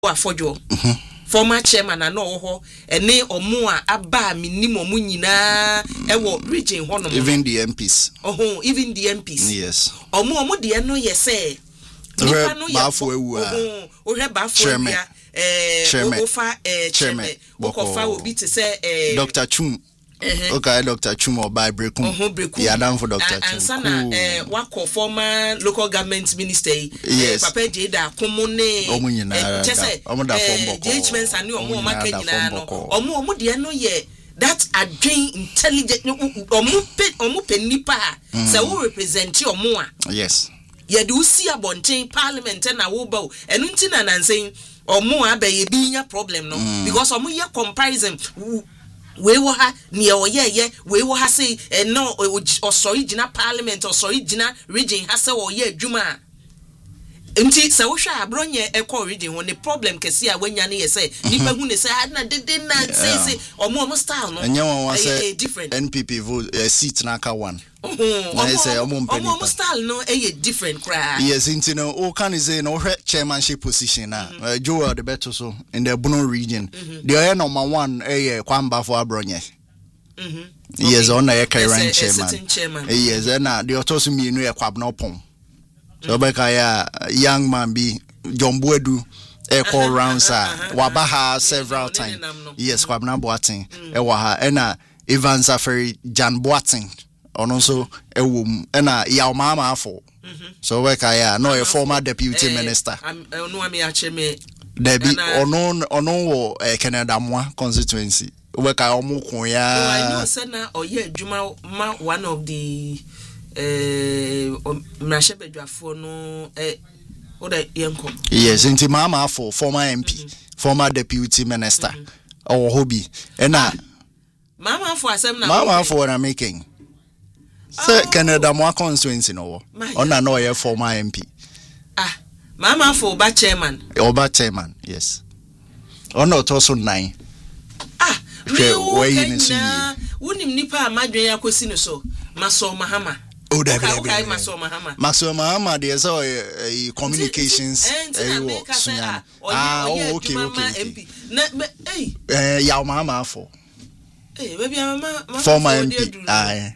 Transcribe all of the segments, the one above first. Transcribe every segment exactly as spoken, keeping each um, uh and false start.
Afojo. Former chairman and no ho and ne or more aba minimum munina ewo region one even the M Ps. Oh, even the M Ps. Yes. Or more mo de no yes say. Bafo ewu a. O he bafo ya eh ofa eh chairman. Okofa obi te say eh Doctor Chum. Okay, Doctor Chum or by Brekum. Yeah, down for Doctor Chum. And sana eh wako former local government minister. Yes. Papa Jeda komone. Omunyina. Omuda form boko. Judgments and omu maka nyina no. Omu omu de no ye that adwen intelligent omu pe omu pe nipa say we represent omu a. Yes. Ye do see abonten parliament na wo ba o. Enu nti na nansen omu a be ye binya problem no because omu ye comparison we wo ha ne o ye ye we wo ha say eh, no osori gina parliament osori gina region ha say wo ye adwuma nti se wo hwa abronye ekọ region wo ne problem kesi a wanya ne ye say nipa hu ne say na dede na say say omo omo style no enye won say different N P P vote uh, seat na ka one omo say omo omo style no e different cry yes nti no o can say no chairmanship position na uh, Joel the better so in the Bono region the mm-hmm. number one eh Kwamba for abronye mhm yes on na current chairman. chairman yes na the otoso mienu e kwabno pon so beka ya young man be John Boadu e call rounds a wabaha several times yes kwabna Boatin e wa ha e na Evans Aferi Jan Boatin ono so e wom e na ya mama afọ so beka ya no a former deputy minister ono am ya cheme Debbie ono ono wo Canada Moa constituency beka omo kun ya I know say na oye adwuma ma one of the eh mrashebedwafo no eh oda yenko yes nti mama for former M P mm-hmm. former deputy minister mm-hmm. or hobby and ah, mama for asem na mama for na making say oh. Canada Moa constituency no ona no ye former M P ah mama for ba chairman oba chairman yes ona to so nine ah we we unim nipa amadwen yakosi no so maso mahama. Oh, that okay, Maso Mahama. Maso Mahama, there's all uh, communications. Ah, oh, okay, okay. Eh, Yao Mahama for. Eh, maybe I'm former M P. Ah,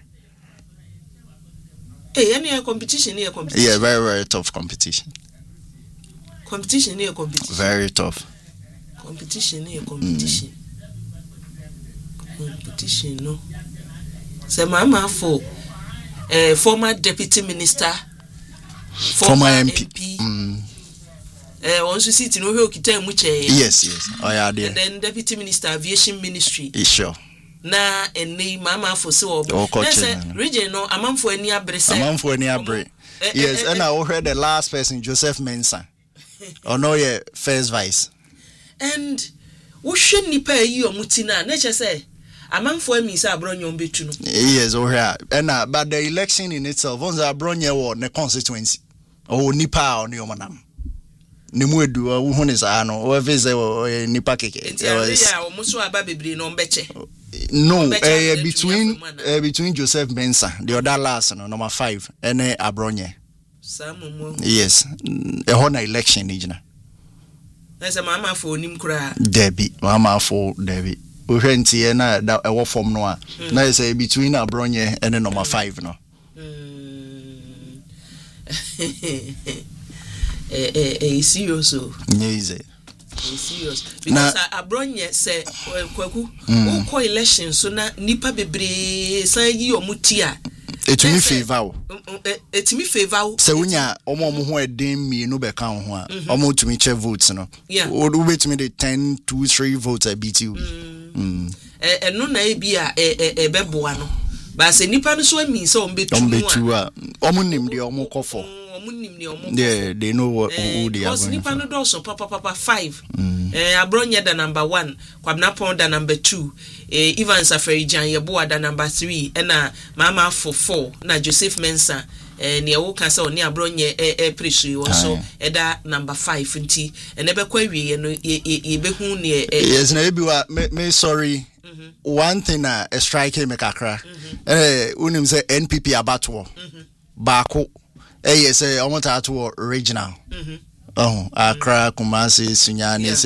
eh, any competition here, competition. Yeah, very, very tough competition. Competition here, competition. Very tough. Competition here, competition. Competition, no. Say Mahama for. Uh, former deputy minister, former, former M P. M P. Mm. Uh, also sitting over here, yes, yes. Oh, yeah, and then deputy minister, aviation ministry. Sure. Na and name mama for so. Oh, region no, a man for any abre. A man for any abre. Yes, and I heard the last person, Joseph Mensah. Oh no, yeah, first vice. And what should ni pay you mutina? Nature say. Among for me, sir, Bronyon Bitu. Yes, or here. And uh, but the election in itself, once a Bronya or the constituency, or Nipa or Neomanam. Nimudu, or who is Ano, or Visa or Nipake. No, between uh, between Joseph Mensah, the other last, no, number five, and a uh, Bronya. Yes, a honor election, Nijna. As a mamma for Nimkra. Debbie, mamma for Debbie. We went here na that a war form no. Now say between Abronye and the number five no. Eh eh eh serious o. Yes. Serious because Abronye say kwaku who call election so na nipa bebre san yi omutia. Etumi favor. Etumi favor. Se unya omo omo ho edin mi no be kan ho a. Omo tumi che votes no. Wo betumi the ten two three votes a beat you. Mm. Eh no na e bia e e beboa no. Ba se nipa no so ami se ombetu no. Ombetu a. Omo nim de omo kofo. Omo nim ne omo. Yeah, they know what who they are going. Because nipa no do so papa papa five. Eh Abronye da number one, Kwabna Pon da number two. Eh Evans Aferi Jan Yeboa da number three, and na Mama for four, na Joseph Mensah. And ya woka say oni Abronye e e presu also eda number five nti and ebe kwa wie no ye be hu ne yes na ebi wa me sorry one thing na a strike me kakra eh unim say N P P abatwo baako eh yes eh omo ta to regional Oh, Accra, Kumasi, Sunyani,